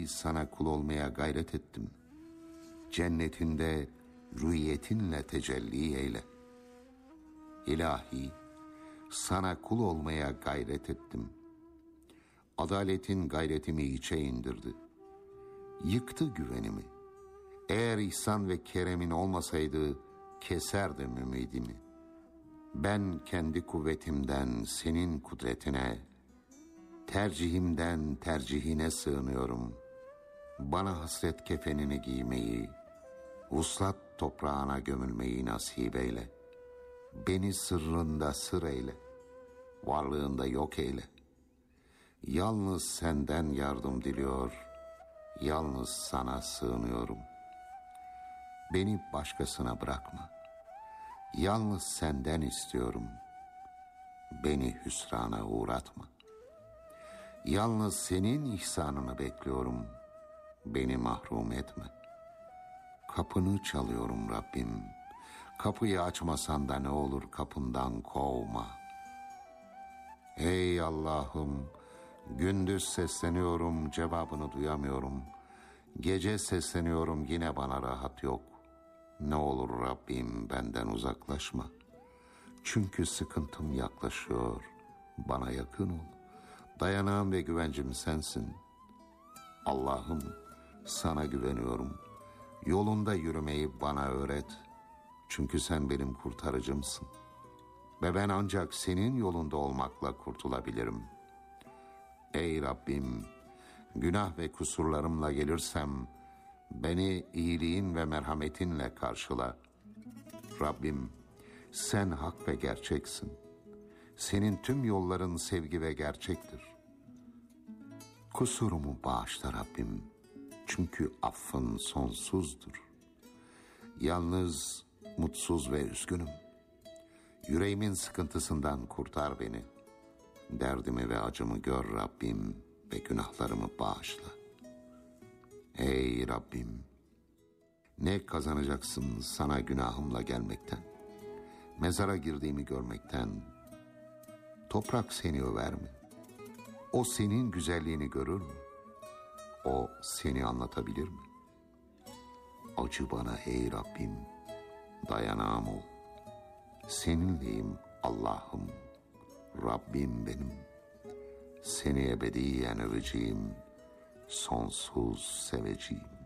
İlahi sana kul olmaya gayret ettim. Cennetinde rüyetinle tecelli eyle. İlahi sana kul olmaya gayret ettim. Adaletin gayretimi hiçe indirdi. Yıktı güvenimi. Eğer ihsan ve keremin olmasaydı keserdim ümidimi. Ben kendi kuvvetimden senin kudretine, tercihimden tercihine sığınıyorum. Bana hasret kefenini giymeyi, vuslat toprağına gömülmeyi nasip eyle. Beni sırrında sır eyle, varlığında yok eyle. Yalnız senden yardım diliyor, yalnız sana sığınıyorum. Beni başkasına bırakma, yalnız senden istiyorum. Beni hüsrana uğratma. Yalnız senin ihsanını bekliyorum, beni mahrum etme. Kapını çalıyorum Rabbim, kapıyı açmasan da ne olur kapından kovma. Ey Allah'ım, gündüz sesleniyorum, cevabını duyamıyorum. Gece sesleniyorum, yine bana rahat yok. Ne olur Rabbim benden uzaklaşma. Çünkü sıkıntım yaklaşıyor, bana yakın ol. Dayanağım ve güvencim sensin. Allah'ım, sana güveniyorum. Yolunda yürümeyi bana öğret. Çünkü sen benim kurtarıcımsın. Ve ben ancak senin yolunda olmakla kurtulabilirim. Ey Rabbim, günah ve kusurlarımla gelirsem, beni iyiliğin ve merhametinle karşıla. Rabbim, sen hak ve gerçeksin. Senin tüm yolların sevgi ve gerçektir. Kusurumu bağışla Rabbim, çünkü affın sonsuzdur. Yalnız mutsuz ve üzgünüm. Yüreğimin sıkıntısından kurtar beni. Derdimi ve acımı gör Rabbim ve günahlarımı bağışla. Ey Rabbim, ne kazanacaksın sana günahımla gelmekten, mezara girdiğimi görmekten? Toprak seni över mi? O senin güzelliğini görür mü? O seni anlatabilir mi? Acı bana ey Rabbim, dayanağım ol. Seninleyim Allah'ım, Rabbim benim. Seni ebediyen öveceğim, sonsuz seveceğim.